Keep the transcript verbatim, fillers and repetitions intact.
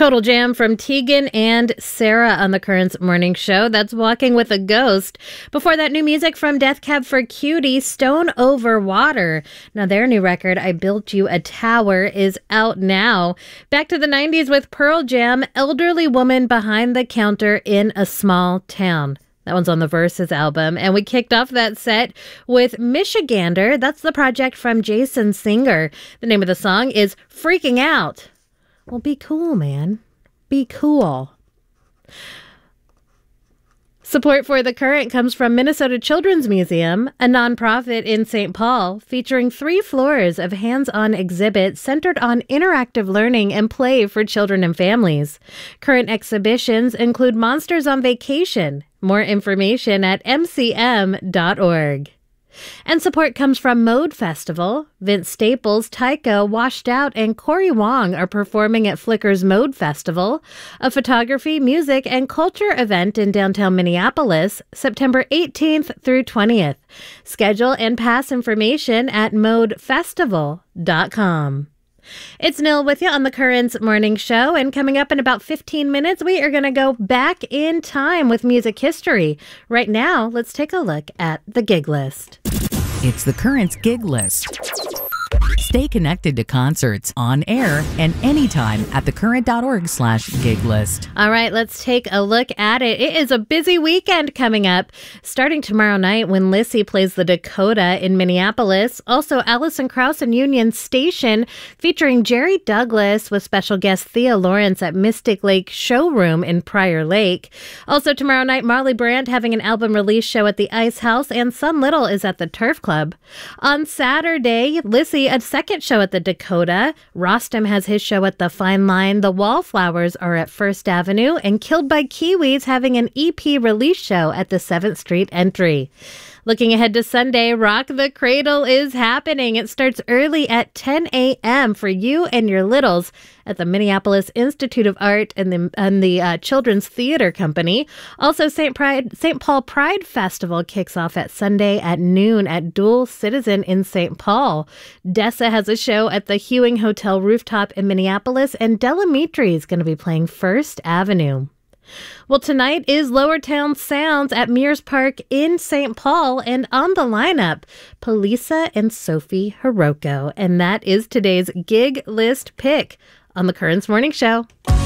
Total Jam from Tegan and Sarah on the Currents Morning Show. That's Walking with a Ghost. Before that, new music from Death Cab for Cutie, Stone Over Water. Now, their new record, I Built You a Tower, is out now. Back to the nineties with Pearl Jam, Elderly Woman Behind the Counter in a Small Town. That one's on the Versus album. And we kicked off that set with Michigander. That's the project from Jason Singer. The name of the song is Freaking Out. Well, be cool, man. Be cool. Support for The Current comes from Minnesota Children's Museum, a nonprofit in Saint Paul, featuring three floors of hands-on exhibits centered on interactive learning and play for children and families. Current exhibitions include Monsters on Vacation. More information at m c m dot org. And support comes from Mode Festival. Vince Staples, Taika, Washed Out, and Corey Wong are performing at Flickr's Mode Festival, a photography, music, and culture event in downtown Minneapolis, September eighteenth through twentieth. Schedule and pass information at mode festival dot com. It's Nil with you on the Currents Morning Show, and coming up in about fifteen minutes, we are going to go back in time with music history. Right now, let's take a look at the gig list. It's the Currents Gig List. Stay connected to concerts on air and anytime at thecurrent.org slash gig list. All right, let's take a look at it. It is a busy weekend coming up, starting tomorrow night when Lissy plays the Dakota in Minneapolis. Also, Alison Krauss and Union Station featuring Jerry Douglas with special guest Thea Lawrence at Mystic Lake Showroom in Prior Lake. Also, tomorrow night, Marley Brandt having an album release show at the Ice House, and Sun Little is at the Turf Club. On Saturday, Lissy, a second show at the Dakota. Rostam has his show at the Fine Line. The Wallflowers are at First Avenue, and Killed by Kiwis having an E P release show at the seventh Street Entry. Looking ahead to Sunday, Rock the Cradle is happening. It starts early at ten a.m. for you and your littles at the Minneapolis Institute of Art and the, and the uh, Children's Theater Company. Also, Saint Pride, Saint Paul Pride Festival kicks off at Sunday at noon at Dual Citizen in Saint Paul. Dessa has a show at the Hewing Hotel rooftop in Minneapolis, and Delamitri is going to be playing First Avenue. Well, tonight is Lower Town Sounds at Mears Park in Saint Paul, and on the lineup, Polisa and Sophie Hiroko. And that is today's gig list pick on the Currents Morning Show.